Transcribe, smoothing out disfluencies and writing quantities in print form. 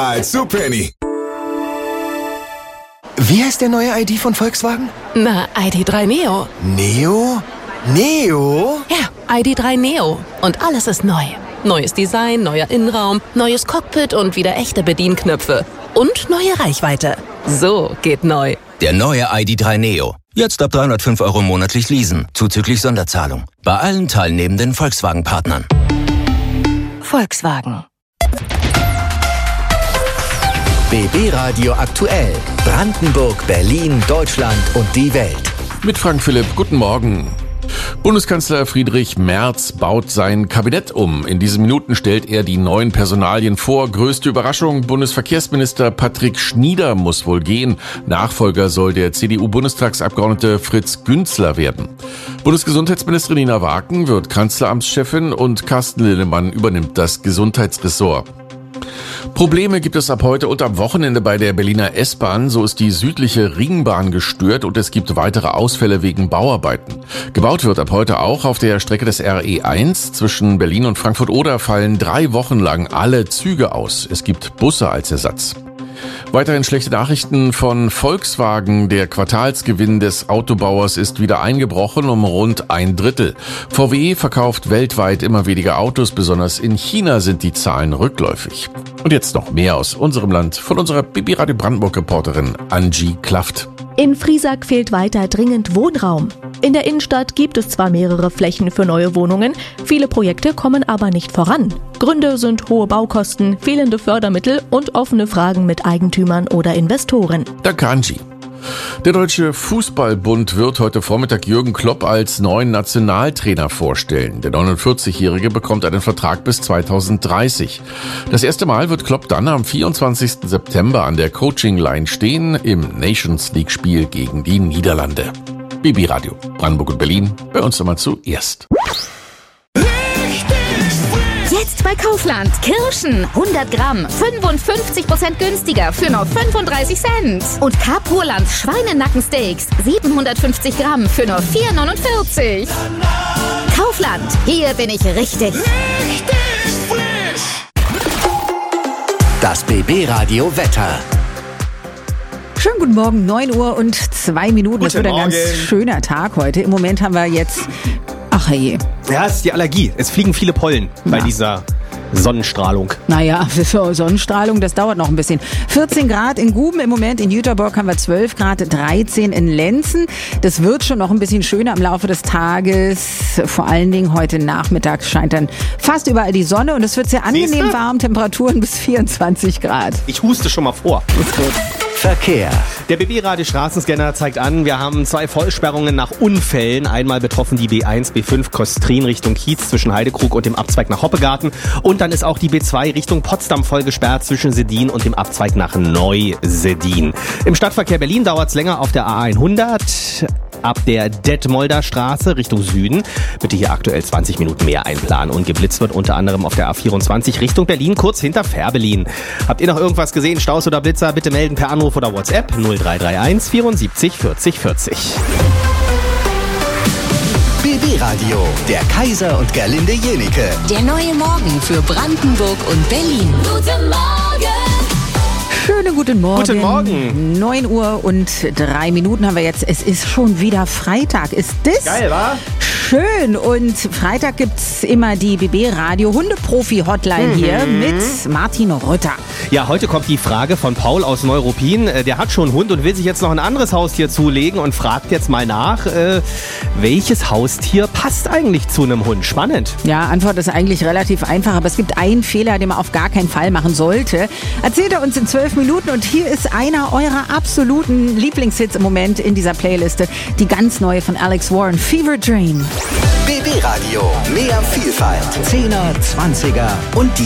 als zu Penny. Wie heißt der neue ID von Volkswagen? Na, ID.3 Neo. Neo? Neo? Ja, ID.3 Neo. Und alles ist neu. Neues Design, neuer Innenraum, neues Cockpit und wieder echte Bedienknöpfe. Und neue Reichweite. So geht neu. Der neue ID.3 Neo. Jetzt ab 305 € monatlich leasen, zuzüglich Sonderzahlung. Bei allen teilnehmenden Volkswagen-Partnern. Volkswagen. BB Radio aktuell. Brandenburg, Berlin, Deutschland und die Welt. Mit Frank Philipp, guten Morgen. Bundeskanzler Friedrich Merz baut sein Kabinett um. In diesen Minuten stellt er die neuen Personalien vor. Größte Überraschung, Bundesverkehrsminister Patrick Schnieder muss wohl gehen. Nachfolger soll der CDU-Bundestagsabgeordnete Fritz Günzler werden. Bundesgesundheitsministerin Nina Waken wird Kanzleramtschefin und Carsten Linnemann übernimmt das Gesundheitsressort. Probleme gibt es ab heute und am Wochenende bei der Berliner S-Bahn. So ist die südliche Ringbahn gestört und es gibt weitere Ausfälle wegen Bauarbeiten. Gebaut wird ab heute auch auf der Strecke des RE1. Zwischen Berlin und Frankfurt-Oder fallen 3 Wochen lang alle Züge aus. Es gibt Busse als Ersatz. Weiterhin schlechte Nachrichten von Volkswagen. Der Quartalsgewinn des Autobauers ist wieder eingebrochen um rund 1/3. VW verkauft weltweit immer weniger Autos, besonders in China sind die Zahlen rückläufig. Und jetzt noch mehr aus unserem Land von unserer BB Radio Brandenburg-Reporterin Angie Klaft. In Friesack fehlt weiter dringend Wohnraum. In der Innenstadt gibt es zwar mehrere Flächen für neue Wohnungen, viele Projekte kommen aber nicht voran. Gründe sind hohe Baukosten, fehlende Fördermittel und offene Fragen mit Eigentümern oder Investoren. Danke, Angie. Der Deutsche Fußballbund wird heute Vormittag Jürgen Klopp als neuen Nationaltrainer vorstellen. Der 49-Jährige bekommt einen Vertrag bis 2030. Das erste Mal wird Klopp dann am 24. September an der Coaching-Line stehen im Nations-League-Spiel gegen die Niederlande. BB Radio, Brandenburg und Berlin, bei uns nochmal zuerst. Jetzt bei Kaufland. Kirschen 100 Gramm, 55% günstiger für nur 35 Cent. Und Carpurland Schweinenackensteaks 750 Gramm für nur 4,49. Kaufland, hier bin ich richtig frisch. Das BB Radio Wetter. Schönen guten Morgen, 9 Uhr und 2 Minuten. Das wird ein ganz schöner Tag heute. Im Moment haben wir jetzt... Ach hey. Ja, es ist die Allergie. Es fliegen viele Pollen bei dieser Sonnenstrahlung. Naja, Sonnenstrahlung, das dauert noch ein bisschen. 14 Grad in Guben im Moment, in Jüterbock haben wir 12 Grad, 13 in Lenzen. Das wird schon noch ein bisschen schöner im Laufe des Tages. Vor allen Dingen heute Nachmittag scheint dann fast überall die Sonne und es wird sehr angenehm warm, Temperaturen bis 24 Grad. Ich huste schon mal vor. Ist gut. Verkehr. Der BB-Radio Straßenscanner zeigt an, wir haben 2 Vollsperrungen nach Unfällen. Einmal betroffen die B1, B5 Kostrin Richtung Kiez zwischen Heidekrug und dem Abzweig nach Hoppegarten. Und dann ist auch die B2 Richtung Potsdam voll gesperrt zwischen Sedin und dem Abzweig nach Neu-Sedin. Im Stadtverkehr Berlin dauert es länger auf der A100. Ab der Detmolder Straße Richtung Süden. Bitte hier aktuell 20 Minuten mehr einplanen. Und geblitzt wird unter anderem auf der A24 Richtung Berlin, kurz hinter Fährberlin. Habt ihr noch irgendwas gesehen, Staus oder Blitzer? Bitte melden per Anruf oder WhatsApp 0331 74 40 40. BB Radio, der Kaiser und Gerlinde Jenike. Der neue Morgen für Brandenburg und Berlin. Guten Morgen. Schönen guten Morgen. Guten Morgen. 9 Uhr und 3 Minuten haben wir jetzt. Es ist schon wieder Freitag. Ist das geil, wa? Schön. Und Freitag gibt's immer die BB Radio Hundeprofi-Hotline hier mit Martin Rütter. Ja, heute kommt die Frage von Paul aus Neuruppin. Der hat schon einen Hund und will sich jetzt noch ein anderes Haustier zulegen und fragt jetzt mal nach, welches Haustier passt eigentlich zu einem Hund? Spannend. Ja, Antwort ist eigentlich relativ einfach, aber es gibt einen Fehler, den man auf gar keinen Fall machen sollte. Erzählt er uns in 12 Minuten und hier ist einer eurer absoluten Lieblingshits im Moment in dieser Playliste. Die ganz neue von Alex Warren, Fever Dream. BB Radio, mehr Vielfalt, 10er, 20er und die